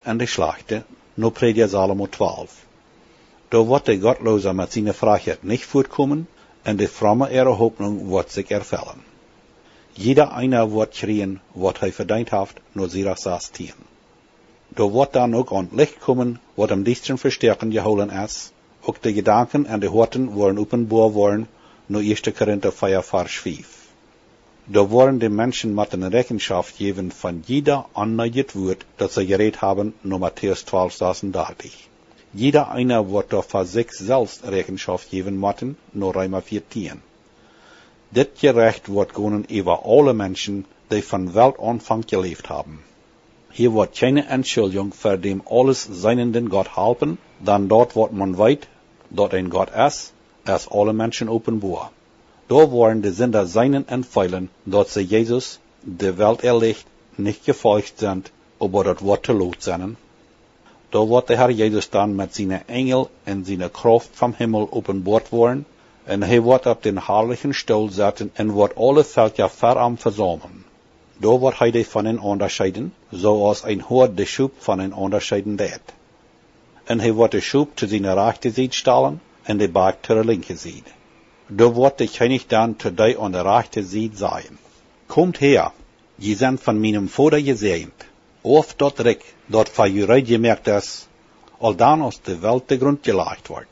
en de slechte, no Prediger Salomo 12. Da wordt de Gottlose met zijn Freiheit nicht voortkommen, en de fromme ihre Hoffnung wordt sich erfüllen. Jeder einer wordt schreien, wat hij verdient heeft, nur Sirach 16. Da wordt dan ook aan het licht komen, wat am dichtsten verstärken geholen is, ook de Gedanken en de Horten worden openbaar worden, nur 1. Korinther 4, Vers 5. Da worden de Menschen met een Rechenschaft geven van jeder ander Wort, dat ze geredet haben, nur Matthäus 12, 36. Jeder einer wird doch für sich selbst Rechenschaft geben müssen, nur Römer 14. Dit Gerecht wird gehen über alle Menschen, die von Weltanfang gelebt haben. Hier wird keine Entschuldigung für dem alles seinenden Gott helfen, dann dort wird man weit, dort ein Gott ist, als alle Menschen offenbar. Da wollen die Sünder seinen entfallen, dort sie Jesus, die Welt erlicht, nicht gefolgt sind, aber dort wird lot sein. Da wird der Herr Jesus dann mit seinen Engel und seiner Kraft vom Himmel offenbart worden, und er wird auf den herrlichen Stuhl sitzen und wird alle Völker vor ihm versammeln. Da wird er die voneinander unterscheiden, so als ein Hort die Schub voneinander unterscheiden wird. Und er wird die Schub zu seiner rechten Seite stellen und die Berg zu der linken Seite. Da wird der König dann zu dir an der rechten Seite sagen: Kommt her, je sind von meinem Vater gesegnet. Auf dort Rick, dort für Jureid gemerkt ist, all dann aus der Welt der Grund gelegt wird.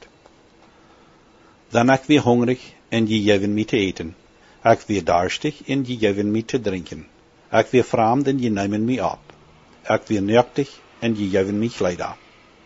Dann ich wir hungrig, und je geben mir zu eten. Ich wir durstig, und je geben mir zu trinken. Ich wir fremd, und je nehmen mir ab. Ich wir nötig, und je geben mir Kleider.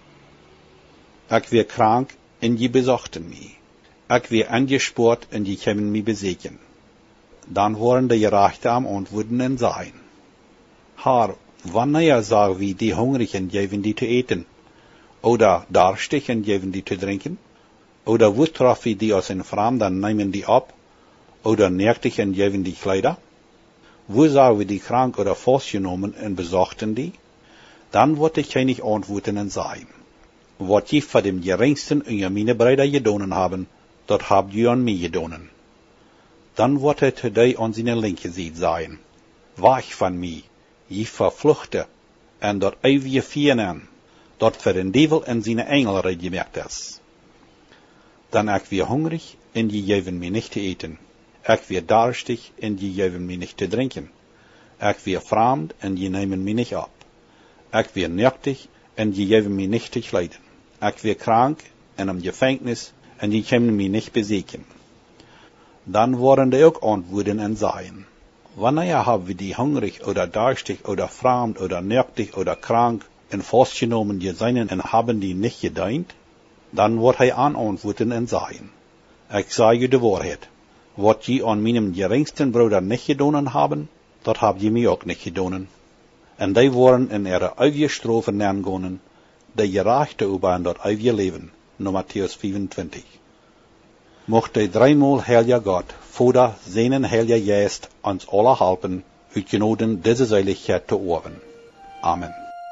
Ich wir krank, und je besuchten mich. Ich wir angespurt, und je kämen mich besegen. Dann waren die Gerechte am Antworten und sagen: Herr, wanneer sagen wir die Hungrigen geben die zu eten? Oder Durstigen geben die zu trinken? Oder wo treffen wir die aus den Fremden, nehmen die ab? Oder Nötigen geben die Kleider? Wo sagen wir die krank oder festgenommen und besuchten die? Dann wird der König antworten und sagen: Was ihr für dem geringsten unter meine Brüder gedonen haben, das habt ihr an mir gedonen. Dann wird er zu dir an seine linke Seite sagen: Weich von mir, je verfluchte, en dat ewige Fienen, dat für den Teufel en seine Engel gemerkt ist. Dann ich wir hungrig, en je geben mir nicht zu eten. Ich wir durstig, en je geben mir nicht zu trinken. Ich wir fremd, en je nehmen mir nicht ab. Ich wir nötig, en je geben mir nicht zu kleiden. Ich wir krank, en am Gefängnis, en je kämen mir nicht besiegen. Dann wollen die auch antworten und sagen: Wanneer haben wir die hungrig oder durstig oder fremd oder nötig oder krank und festgenommen gesehen und haben die nicht gedient? Dann wird er antworten und sagen: Ich sage die Wahrheit. Was je an meinem geringsten Bruder nicht gedonen haben, das habt ihr mir auch nicht gedonen. Und die wollen in ihre ewige Strafe nehmen, die Gerechte über in das ewige Leben. Nur Matthäus 25. Mochte dreimal Herrlicher Gott, Vater, seinen Herrlicher Geist, uns alle helfen, uit genoden diese Seligkeit zu erwerben. Amen.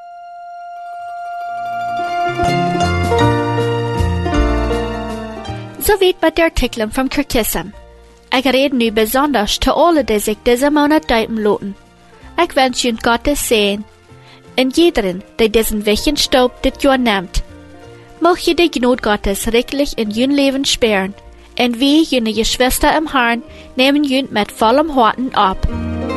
Soweit mit der Artikeln vom Kirchissem. Ich rede nu besonders zu alle, die sich diese Monat deuten loten. Ich wünsche Ihnen Gottes Segen. Und jederen, der diesen wichtigen Staub dit Jahr nimmt. Möge die Gnade Gottes reichlich in Ihrem Leben sperren. Und wir, jene Geschwister im Herrn, nehmen ihn mit vollem Herzen ab.